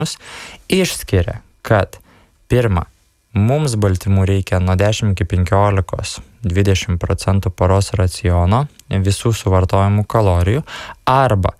išskiria, kad pirma, mums baltymų reikia nuo 10 iki 15-20% paros raciono visų suvartojamų kalorijų arba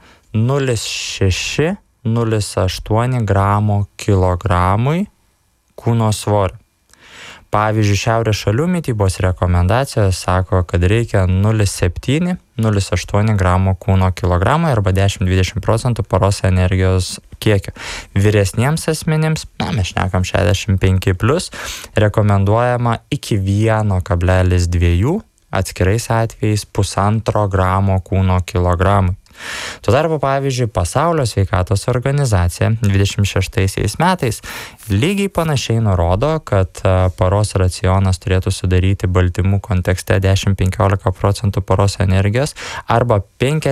0,6-0,8 gramo kilogramui kūno svorio. Pavyzdžiui, šiaurės šalių mitybos rekomendacijos sako, kad reikia 0,7-0,8 gramo kūno kilogramui arba 10-20% paros energijos kiekio. Vyresniems asmenims, mes šnekam 65+, rekomenduojama iki 1,2, atskirais atvejais 1,5 gramo kūno kilogramui. Tuo tarpu, pavyzdžiui, Pasaulio sveikatos organizacija 26 metais lygiai panašiai nurodo, kad paros racionas turėtų sudaryti baltymų kontekste 10-15% paros energijos arba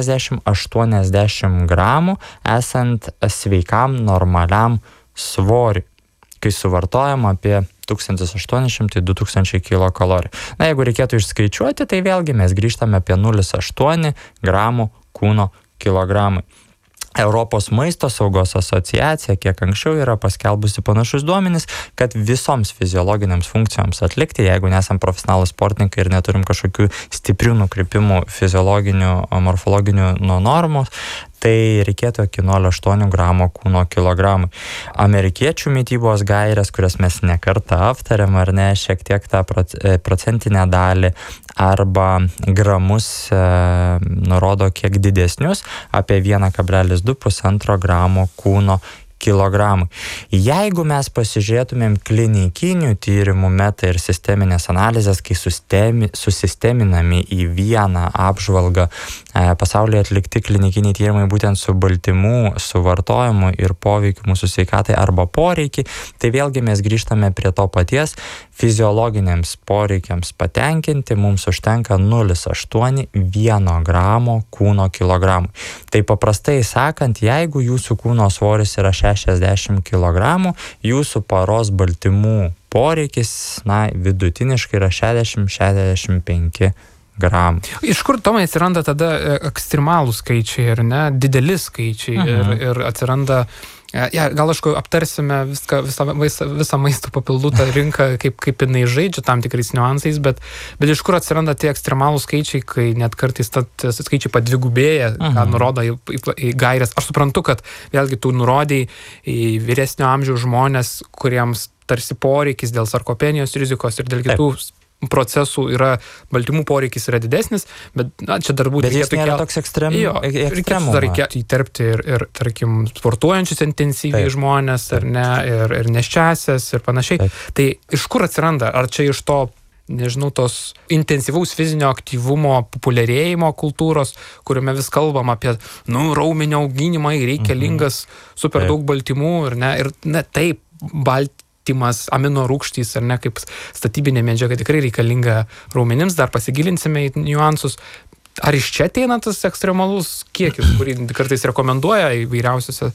50-80 gramų esant sveikam normaliam svoriui, kai suvartojama apie 1800-2000 kilokalorijų. Jeigu reikėtų išskaičiuoti, tai vėlgi mes grįžtame apie 0,8 gramų kūno kilogramai. Europos maisto saugos asociacija kiek anksčiau yra paskelbusi panašus duomenis, kad visoms fiziologinėms funkcijoms atlikti, jeigu nesam profesionalūs sportininkai ir neturim kažkokių stiprių nukrypimų fiziologinių, morfologinių nuo normos, tai reikėtų iki 0,8 gramo kūno kilogramui. Amerikiečių mitybos gairės, kurias mes ne kartą aptarėm, ar ne, šiek tiek tą procentinę dalį arba gramus nurodo kiek didesnius, apie 1,2-1,5 gramo kūno kilogramų. Jeigu mes pasižiūrėtumėm klinikinių tyrimų meta ir sisteminės analizės, kai susisteminami į vieną apžvalgą pasaulyje atlikti klinikiniai tyrimai būtent su baltymų suvartojimu ir poveikiu mūsų sveikatai arba poreikiai, tai vėlgi mes grįžtame prie to paties. Fiziologiniams poreikiams patenkinti mums užtenka 0,8-1 gramo kūno kilogramų. Tai paprastai sakant, jeigu jūsų kūno svoris yra 60 kg, jūsų paros baltymų poreikis, vidutiniškai yra 60-65 gramų. Iš kur, Tomai, atsiranda tada ekstremalų skaičiai, ar ne, dideli skaičiai ir atsiranda... gal aišku aptarsime visą maisto papildų tą rinką, kaip jinai žaidžia tam tikrais niuansais, bet iš kur atsiranda tie ekstremalų skaičiai, kai net kartais skaičiai padvigubėja, ką nurodo į gairės. Aš suprantu, kad vėlgi tu nurodai į vyresnio amžiaus žmonės, kuriems tarsi poreikis dėl sarkopenijos rizikos ir dėl kitų procesų yra, baltymų poreikis yra didesnis, bet čia dar būtų... Bet jis nėra toks ekstremumas. Reikėtų įterpti ir tarkim, sportuojančius intensyviai žmonės, ar ne, ir nėščiasias ir panašiai. Tai iš kur atsiranda? Ar čia iš to, nežinau, tos intensyvaus fizinio aktyvumo populiarėjimo kultūros, kuriame vis kalbam apie, raumenio auginimą, reikalingas super daug baltymų, ir taip, amino rūgštys, ar ne, kaip statybinė medžiaga tikrai reikalinga raumenims, dar pasigilinsime į niuansus. Ar iš čia ateina tas ekstremalus kiekis, kurį kartais rekomenduoja įvairiausiose,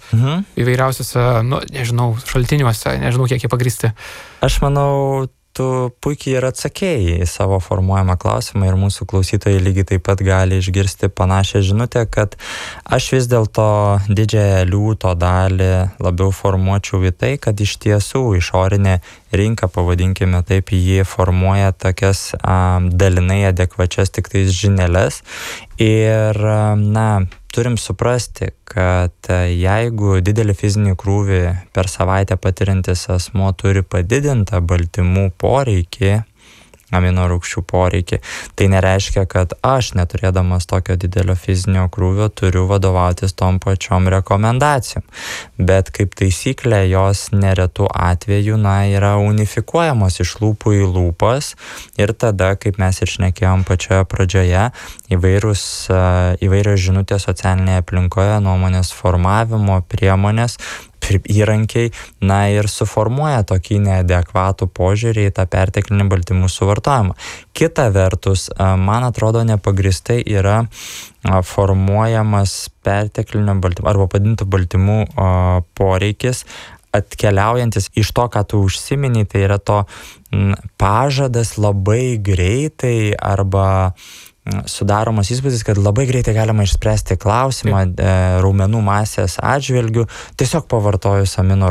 šaltiniuose, nežinau, kiek jie pagrįsti? Aš manau, tu puikiai ir atsakėjai į savo formuojamą klausimą ir mūsų klausytojai lygiai taip pat gali išgirsti panašią žinutę, kad aš vis dėlto didžiąją liūto dalį labiau formuočiau į tai, kad iš tiesų išorinė rinka, pavadinkime taip, jį formuoja tokias dalinai adekvačias tik tais žinelės ir, turim suprasti, kad jeigu didelį fizinį krūvį per savaitę patiriantis asmuo turi padidintą baltymų poreikį, amino rūgščių poreikį, tai nereiškia, kad aš neturėdamas tokio didelio fizinio krūvio turiu vadovautis tom pačiom rekomendacijom. Bet kaip taisyklė, jos neretų atveju, yra unifikuojamos iš lūpų į lūpas ir tada, kaip mes ir šnekėjom pačioje pradžioje, įvairios žinutės socialinėje aplinkoje, nuomonės formavimo priemonės, įrankiai, ir suformuoja tokį neadekvatų požiūrį į tą perteklinį baltymų suvartojimą. Kita vertus, man atrodo, nepagristai yra formuojamas perteklinio baltymų arba padidintų baltymų poreikis, atkeliaujantis iš to, ką tu užsimini, tai yra to pažadas labai greitai arba sudaromas įspūdis, kad labai greitai galima išspręsti klausimą raumenų masės atžvilgių, tiesiog pavartojus amino